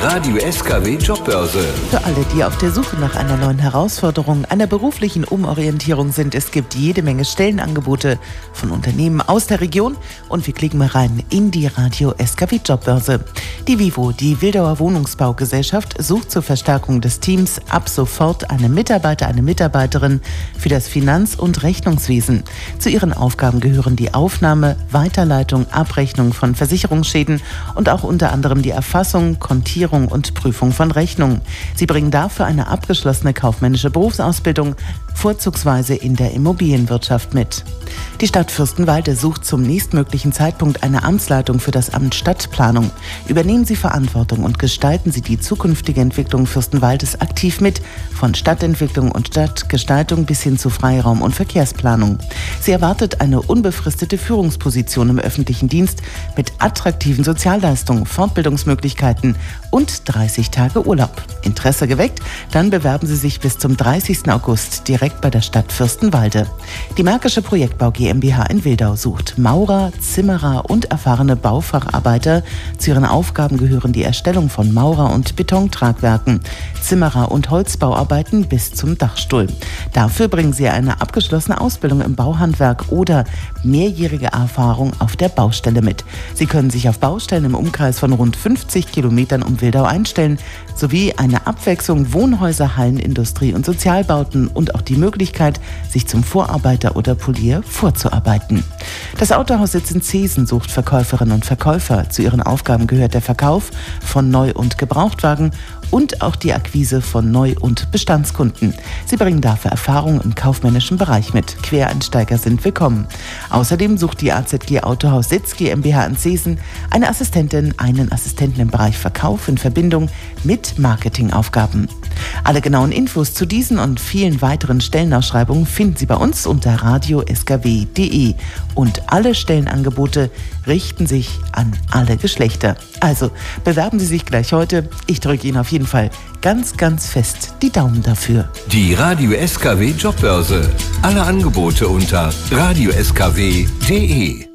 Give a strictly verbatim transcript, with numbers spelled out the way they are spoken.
Radio S K W Jobbörse. Für alle, die auf der Suche nach einer neuen Herausforderung, einer beruflichen Umorientierung sind, es gibt jede Menge Stellenangebote von Unternehmen aus der Region und wir klicken mal rein in die Radio S K W Jobbörse. Die Vivo, die Wildauer Wohnungsbaugesellschaft, sucht zur Verstärkung des Teams ab sofort einen Mitarbeiter, eine Mitarbeiterin für das Finanz- und Rechnungswesen. Zu ihren Aufgaben gehören die Aufnahme, Weiterleitung, Abrechnung von Versicherungsschäden und auch unter anderem die Erfassung, Kontierung und Prüfung von Rechnungen. Sie bringen dafür eine abgeschlossene kaufmännische Berufsausbildung, vorzugsweise in der Immobilienwirtschaft mit. Die Stadt Fürstenwalde sucht zum nächstmöglichen Zeitpunkt eine Amtsleitung für das Amt Stadtplanung. Übernehmen Sie Verantwortung und gestalten Sie die zukünftige Entwicklung Fürstenwaldes aktiv mit, von Stadtentwicklung und Stadtgestaltung bis hin zu Freiraum- und Verkehrsplanung. Sie erwartet eine unbefristete Führungsposition im öffentlichen Dienst mit attraktiven Sozialleistungen, Fortbildungsmöglichkeiten und dreißig Tage Urlaub. Interesse geweckt? Dann bewerben Sie sich bis zum dreißigsten August direkt bei der Stadt Fürstenwalde. Die Märkische Projektbau GmbH in Wildau sucht Maurer, Zimmerer und erfahrene Baufacharbeiter. Zu ihren Aufgaben gehören die Erstellung von Maurer- und Betontragwerken, Zimmerer- und Holzbauarbeiten bis zum Dachstuhl. Dafür bringen sie eine abgeschlossene Ausbildung im Bauhandwerk oder mehrjährige Erfahrung auf der Baustelle mit. Sie können sich auf Baustellen im Umkreis von rund fünfzig Kilometern um Wildau einstellen, sowie eine Abwechslung Wohnhäuser, Hallen, Industrie- und Sozialbauten und auch die Möglichkeit, sich zum Vorarbeiter oder Polier vorzuarbeiten. Das Autohaus Sitz in Zesen sucht Verkäuferinnen und Verkäufer. Zu ihren Aufgaben gehört der Verkauf von Neu- und Gebrauchtwagen und auch die Akquise von Neu- und Bestandskunden. Sie bringen dafür Erfahrung im kaufmännischen Bereich mit. Quereinsteiger sind willkommen. Außerdem sucht die A Z G Autohaus Sitz GmbH in Zesen eine Assistentin, einen Assistenten im Bereich Verkauf in Verbindung mit Marketingaufgaben. Alle genauen Infos zu diesen und vielen weiteren Stellenausschreibungen finden Sie bei uns unter radio s k w punkt d e und alle Stellenangebote richten sich an alle Geschlechter. Also bewerben Sie sich gleich heute. Ich drücke Ihnen auf jeden Fall ganz, ganz fest die Daumen dafür. Die Radio S K W Jobbörse. Alle Angebote unter radio s k w punkt d e.